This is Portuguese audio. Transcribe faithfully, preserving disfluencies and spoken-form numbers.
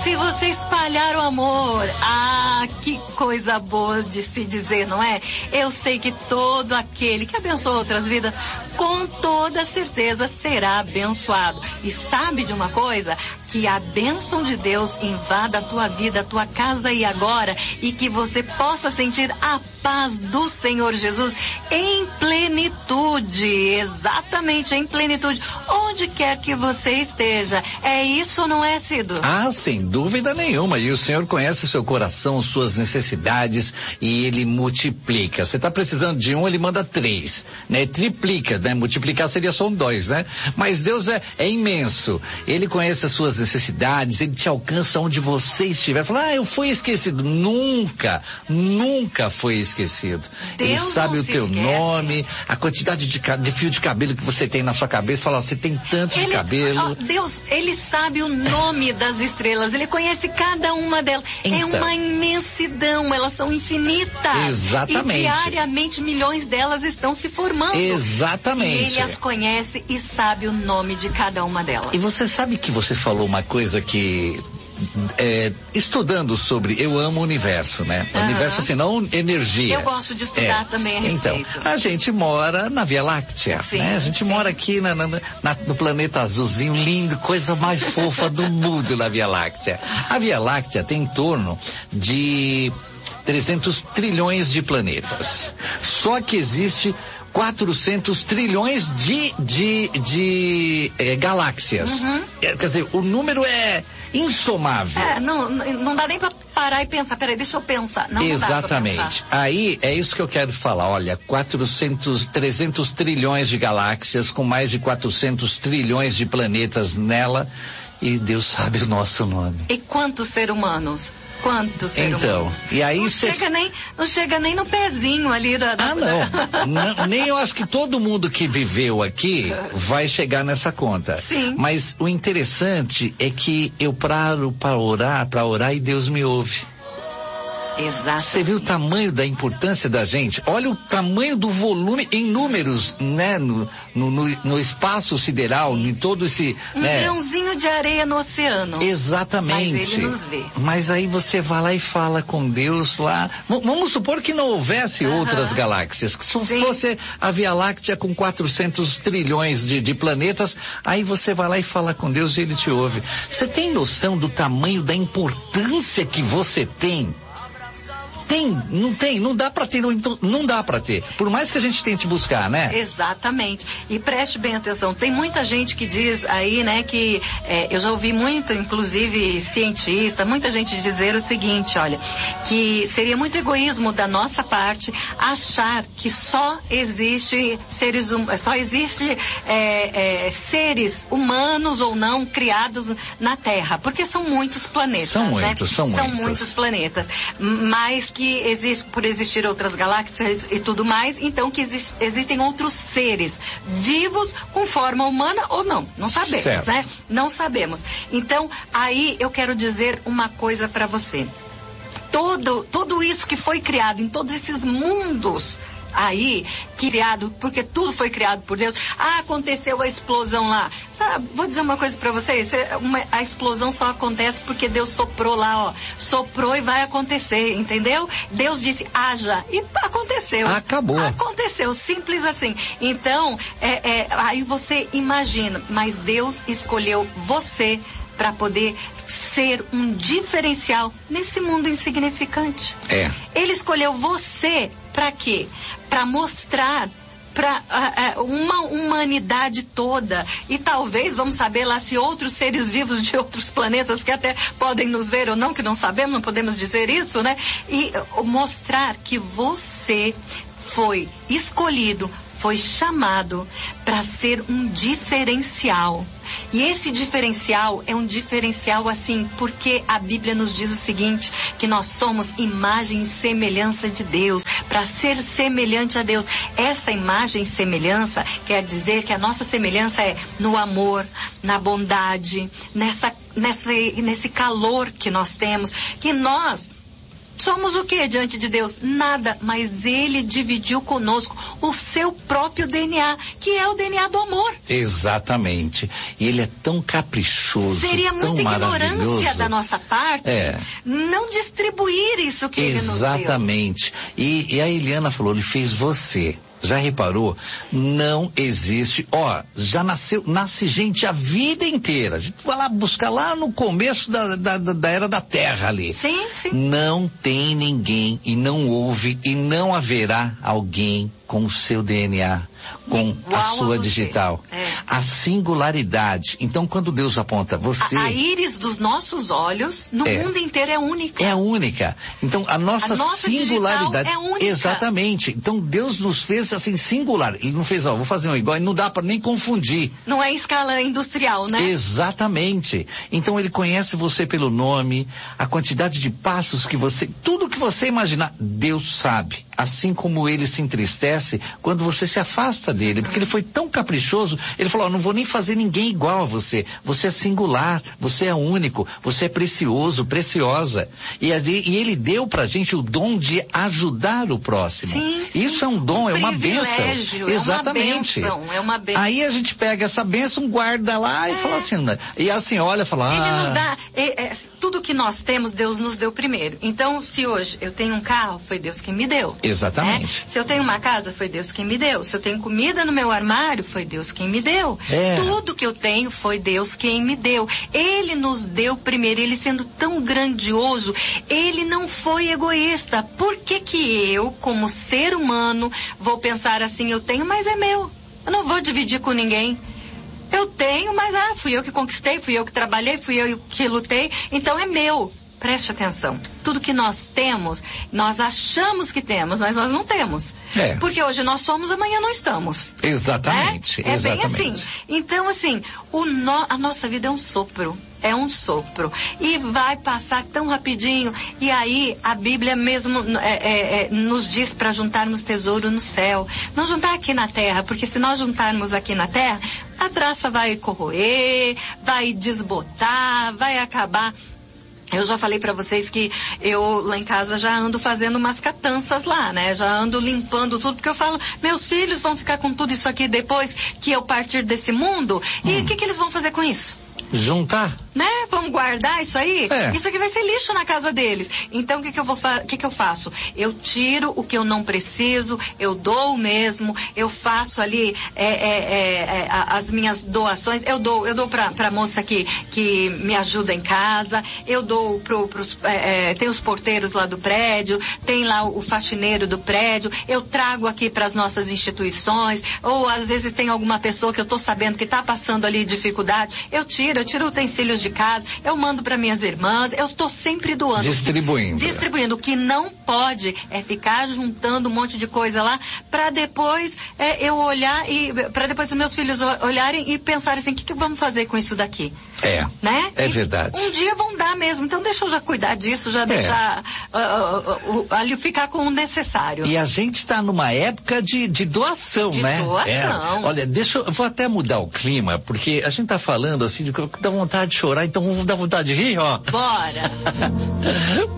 se você espalhar o amor, ah, que coisa boa de se dizer, não é? Eu sei que todo aquele que abençoa outras vidas, com toda certeza será abençoado. E sabe de uma coisa? Que a bênção de Deus invada a tua vida, a tua casa e agora, e que você possa sentir a paz do Senhor Jesus em plenitude, exatamente em plenitude, onde quer que você esteja. É isso, não é, Cido? Ah, sem dúvida nenhuma. E o Senhor conhece o seu coração, suas necessidades, e Ele multiplica. Você está precisando de um, Ele manda três, né? Triplica, né? Multiplicar seria só um dois, né? Mas Deus é, é imenso. Ele conhece as suas necessidades, Ele te alcança onde você estiver. Fala, ah, eu fui esquecido. Nunca, nunca foi esquecido. Deus Ele sabe o teu esquece. nome, a quantidade de, de fio de cabelo que você tem na sua cabeça. Fala, você tem tanto ele, de cabelo. Oh, Deus, Ele sabe o nome das estrelas, Ele conhece cada uma delas. Então, é uma imensidão, elas são infinitas. Exatamente. E diariamente milhões delas estão se formando. Exatamente. E Ele as conhece e sabe o nome de cada uma delas. E você sabe que você falou uma coisa que... É, estudando sobre, eu amo o universo, né? Uhum. Universo assim, não energia. Eu gosto de estudar é. também a respeito. Então, a gente mora na Via Láctea, sim, né? A gente sim. mora aqui na, na, na, no planeta azulzinho, lindo, coisa mais fofa do mundo na Via Láctea. A Via Láctea tem em torno de trezentos trilhões de planetas. Só que existe quatrocentos trilhões de, de, de é, galáxias. Uhum. É, quer dizer, o número é insomável. É, não, não dá nem pra parar e pensar. Peraí, deixa eu pensar. Não, Exatamente. Não dá pra pensar. Aí é isso que eu quero falar. Olha, quatrocentos, trezentos trilhões de galáxias com mais de quatrocentos trilhões de planetas nela, e Deus sabe o nosso nome. E quantos seres humanos? Quantos seres então, humanos? E aí não, cê... chega nem, não chega nem no pezinho ali da... da... Ah, não. não. Nem eu acho que todo mundo que viveu aqui vai chegar nessa conta. Sim. Mas o interessante é que eu paro para orar, para orar e Deus me ouve. Exato. Você viu o tamanho da importância da gente? Olha o tamanho do volume em números, né? No, no, no, no espaço sideral, em todo esse... Um né? grãozinho de areia no oceano. Exatamente. Mas Ele nos vê. Mas aí você vai lá e fala com Deus lá. V- vamos supor que não houvesse Aham. outras galáxias, que só Sim. fosse a Via Láctea com quatrocentos trilhões de, de planetas. Aí você vai lá e fala com Deus e Ele te ouve. Você tem noção do tamanho da importância que você tem? Tem, não tem, não dá pra ter, não, não dá pra ter. Por mais que a gente tente buscar, né? Exatamente. E preste bem atenção, tem muita gente que diz aí, né, que é, eu já ouvi muito, inclusive cientista, muita gente dizer o seguinte, olha, que seria muito egoísmo da nossa parte achar que só existe seres hum, só existe é, é, seres humanos ou não criados na Terra, porque são muitos planetas, São né? muitos, são São muitos. muitos planetas, mas que existe, por existir outras galáxias e tudo mais, então que existe, existem outros seres vivos com forma humana ou não, não sabemos, certo. né? Não sabemos. Então, aí eu quero dizer uma coisa para você. Todo, tudo isso que foi criado em todos esses mundos aí, criado, porque tudo foi criado por Deus. Ah, aconteceu a explosão lá. Ah, vou dizer uma coisa pra vocês, uma, a explosão só acontece porque Deus soprou lá, ó. Soprou e vai acontecer, entendeu? Deus disse, haja, e aconteceu. Acabou. Aconteceu, simples assim. Então, é, é, aí você imagina, mas Deus escolheu você para poder ser um diferencial nesse mundo insignificante. É. Ele escolheu você para quê? Para mostrar para uh, uh, uma humanidade toda, e talvez, vamos saber lá se outros seres vivos de outros planetas que até podem nos ver ou não, que não sabemos, não podemos dizer isso, né? E uh, mostrar que você foi escolhido, foi chamado para ser um diferencial. E esse diferencial é um diferencial assim, porque a Bíblia nos diz o seguinte, que nós somos imagem e semelhança de Deus, para ser semelhante a Deus. Essa imagem e semelhança quer dizer que a nossa semelhança é no amor, na bondade, nessa, nessa, nesse calor que nós temos, que nós somos o que diante de Deus? Nada, mas Ele dividiu conosco o seu próprio D N A, que é o D N A do amor. Exatamente. E Ele é tão caprichoso, Seria tão muita maravilhoso. ignorância da nossa parte é. não distribuir isso que Ele nos deu. Exatamente. E, e a Eliana falou, Ele fez você. Já reparou? Não existe, ó, já nasceu, nasce gente a vida inteira. A gente vai lá buscar lá no começo da, da, da era da Terra ali. Sim, sim. Não tem ninguém e não houve e não haverá alguém com o seu D N A, com igual a sua a digital. É. A singularidade. Então, quando Deus aponta você... A, a íris dos nossos olhos, no é, mundo inteiro, é única. É única. Então, a nossa, a nossa singularidade... é única. Exatamente. Então, Deus nos fez assim, singular. Ele não fez, ó, vou fazer um igual, e não dá para nem confundir. Não é em escala industrial, né? Exatamente. Então, Ele conhece você pelo nome, a quantidade de passos que você... Tudo que você imaginar, Deus sabe. Assim como Ele se entristece quando você se afasta dele, porque Ele foi tão caprichoso, Ele falou, ó, não vou nem fazer ninguém igual a você, você é singular, você é único, você é precioso, preciosa, e, e Ele deu pra gente o dom de ajudar o próximo. Sim, sim. Isso é um dom, um é uma bênção. Exatamente. É uma bênção, é uma bênção. Aí a gente pega essa bênção, guarda lá é. e fala assim, e assim olha, fala, ah... Ele nos dá, é, é, tudo que nós temos, Deus nos deu primeiro. Então, se hoje eu tenho um carro, foi Deus quem me deu. Exatamente. Né? Se eu tenho uma casa, foi Deus quem me deu. Se eu tenho comida no meu armário, foi Deus quem me deu. É. Tudo que eu tenho foi Deus quem me deu. Ele nos deu primeiro. Ele sendo tão grandioso, Ele não foi egoísta. Por que que eu, como ser humano, vou pensar assim, eu tenho, mas é meu. Eu não vou dividir com ninguém. Eu tenho, mas ah, fui eu que conquistei, fui eu que trabalhei, fui eu que lutei, então é meu. Preste atenção. Tudo que nós temos, nós achamos que temos, mas nós não temos. É. Porque hoje nós somos, amanhã não estamos. Exatamente. É, é exatamente. bem assim. Então, assim, o no, a nossa vida é um sopro. É um sopro. E vai passar tão rapidinho. E aí, a Bíblia mesmo é, é, é, nos diz para juntarmos tesouro no céu. Não juntar aqui na terra, porque se nós juntarmos aqui na terra, a traça vai corroer, vai desbotar, vai acabar. Eu já falei pra vocês que eu lá em casa já ando fazendo umas catanças lá, né? Já ando limpando tudo, porque eu falo, meus filhos vão ficar com tudo isso aqui depois que eu partir desse mundo. Hum. E o que que eles vão fazer com isso? Juntar? Né? Vamos guardar isso aí? É. Isso aqui vai ser lixo na casa deles. Então, o que que eu vou fa- que que eu faço? Eu tiro o que eu não preciso, eu dou o mesmo, eu faço ali é, é, é, é, as minhas doações, eu dou, eu dou pra, pra moça que, que me ajuda em casa, eu dou pro, pros, é, é, tem os porteiros lá do prédio, tem lá o, o faxineiro do prédio, eu trago aqui pras nossas instituições, ou às vezes tem alguma pessoa que eu tô sabendo que tá passando ali dificuldade, eu tiro, eu tiro utensílios de casa, eu mando para minhas irmãs, eu estou sempre doando. Distribuindo. Distribuindo. O que não pode é ficar juntando um monte de coisa lá para depois é, eu olhar e para depois os meus filhos olharem e pensarem assim, o que, que vamos fazer com isso daqui? É, né? é E verdade. Um dia vão dar mesmo, então deixa eu já cuidar disso, já é. deixar uh, uh, uh, ali ficar com o necessário. E a gente está numa época de, de doação, de né? doação. É. Olha, deixa eu, eu vou até mudar o clima, porque a gente tá falando assim, de que dá vontade de chorar, então vamos dar vontade de rir, ó. Bora!